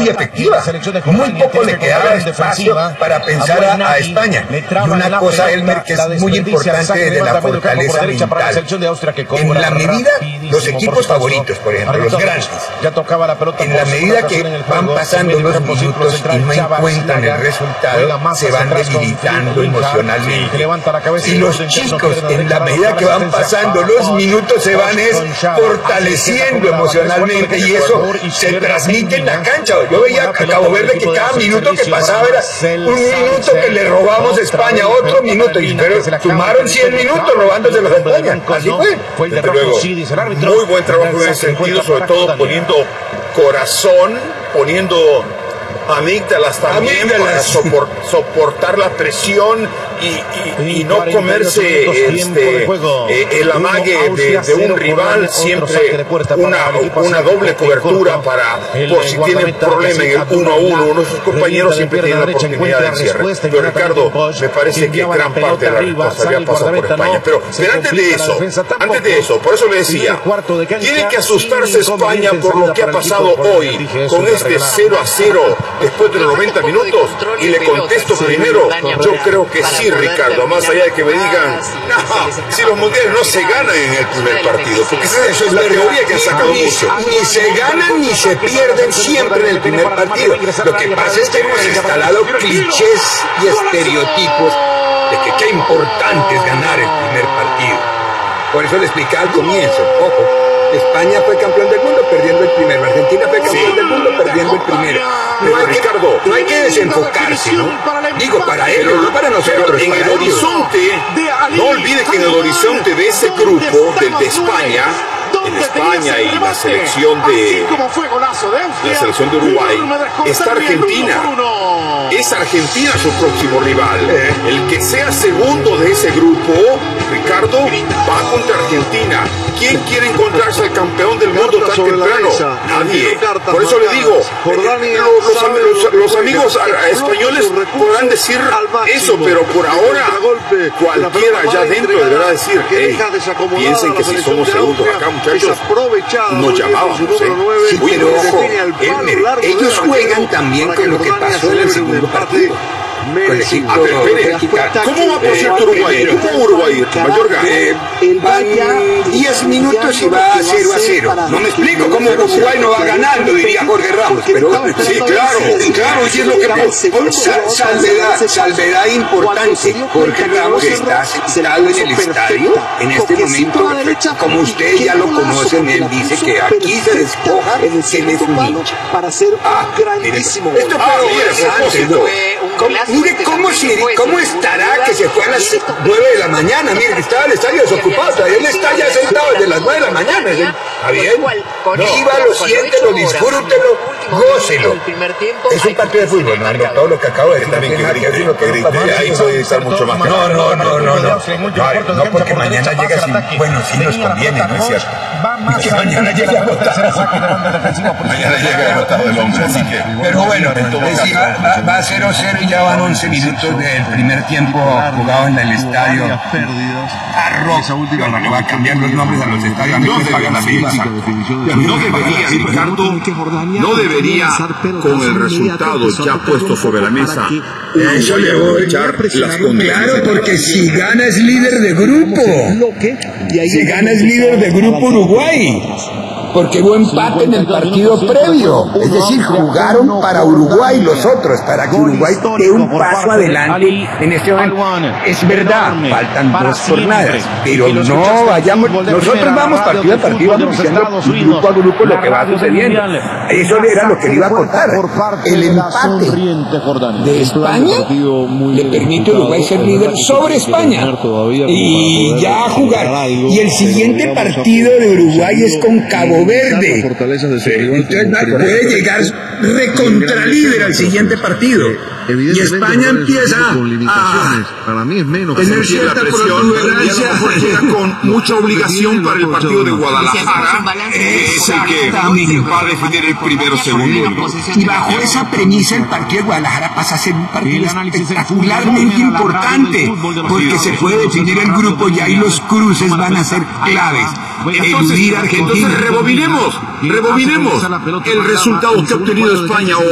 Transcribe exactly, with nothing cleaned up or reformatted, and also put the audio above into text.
muy efectiva. Muy poco le quedaba espacio para pensar a, a España. Y una cosa, Elmer, que es muy importante de la fortaleza mental. En la medida, los equipos favoritos, por ejemplo, los grandes, en la medida que van pasando los minutos y no encuentran el resultado, se van debilitando emocionalmente. Y los chicos, en la medida que van pasando los minutos, se van es fortaleciendo emocionalmente, y eso se transmite en la cancha. Yo veía a Cabo Verde que cada minuto que pasaba era un minuto que le robamos a España, otro minuto, y pero sumaron cien minutos robándoselos a España. Así fue. Desde luego, muy buen trabajo en ese sentido, sobre todo poniendo corazón, poniendo amígdalas también amígdalas. Para sopor, soportar la presión y, y, y no comerse este, eh, el amague de, de un rival, siempre una, una doble cobertura para por si tienen problema en el uno a uno. Uno de sus compañeros siempre tiene la oportunidad de cierre. Pero Ricardo, me parece que gran parte de la responsabilidad pasa por España. Pero, pero antes de eso, antes de eso, por eso le decía, tiene que asustarse España por lo que ha pasado hoy con este cero a cero después de los noventa minutos, y le contesto primero, yo creo que sí, Ricardo, más allá de que me digan, no, si los mundiales no se ganan en el primer partido, porque eso es la teoría que han sacado mucho. Ni se ganan ni se pierden siempre en el primer partido. Lo que pasa es que hemos instalado clichés y estereotipos de que qué importante es ganar el primer partido. Por eso le explicaba al comienzo, ojo, España fue campeón del mundo perdiendo el primero, Argentina fue campeón sí. del mundo perdiendo el primero. Pero no Ricardo, que, no hay que desenfocarse, ¿no? Digo, para ellos, no para nosotros. En el horizonte, no olvide que en el horizonte de ese grupo, del de España, en España y la selección de la selección de Uruguay, está Argentina. Es Argentina su próximo rival. El que sea segundo de ese grupo, Ricardo, va contra Argentina. ¿Quién quiere encontrarse al campeón del mundo tan temprano? Nadie. Por eso le digo, eh, los, los, los amigos españoles podrán decir eso, pero por ahora cualquiera allá dentro deberá decir, hey, piensen que si somos segundos acá, muchachos, nos llamábamos, ¿eh? Sí, pero ojo, Elmer, ellos juegan también con lo que pasó en el segundo partido. Con el equipo, a ver, espere, ¿cómo va por cierto Uruguay? ¿Cómo Uruguay? Mayorga. Eh, van diez minutos y va cero a cero. No me explico cómo Uruguay no va ganando, diría Jorge Ramos. Pero sí, claro, claro, y es lo que Sal, salvedad, salvedad importante. Jorge Ramos está sentado en el estadio en este momento. Como ustedes ya lo conocen, él dice que aquí se despoja que él es un hincha. Para ser un grandísimo. Esto fue antes, ¿no? Mire cómo, si, cómo estará que se fue a las nueve de la mañana. Mire, estaba el estadio desocupado. Él está ya sentado desde las nueve de la mañana. ¿Está bien? Vívalo, siéntelo, disfrútelo, gócelo. Es un partido de fútbol, no, no, todo lo que acabo de decir. También que grite, que grite, ahí puede estar mucho más. No, no, no, no, no. No, porque mañana llega sin... Bueno, sí nos conviene, ¿no es cierto? Y que mañana llegue agotado. Mañana llega agotado el hombre, así que... Pero bueno, va a cero cero y ya van once minutos del primer tiempo jugado en el estadio Arroz. Bueno, le va a cambiar los nombres a los estadios. No debería, no debería, Ricardo, no debería, con el resultado ya puesto sobre la mesa, eso le voy a echar las Claro, porque si gana es líder de grupo. Si gana es líder de grupo Uruguay. Porque hubo empate en el partido previo, es decir, jugaron para Uruguay los otros, para que Uruguay dé un paso adelante en este momento. Es verdad, faltan dos jornadas, pero no vayamos, nosotros vamos partido a partido, vamos diciendo grupo a grupo lo que va sucediendo. Eso era lo que le iba a contar. El empate de España le permite a Uruguay ser líder sobre España y ya jugar. Y el siguiente partido de Uruguay es con Cabo Verde. Entonces puede llegar recontralíder al siguiente partido. Y España empieza a para mí es menos tener cierta presión, llega con mucha obligación para el partido de Guadalajara, es el que va a definir el primero segundo. Y bajo esa premisa el partido de Guadalajara pasa a ser un partido espectacularmente importante, porque se puede definir el grupo y ahí los cruces van a ser claves. Eludir a Argentina. Entonces rebobinemos, rebobinemos el resultado que ha obtenido España hoy.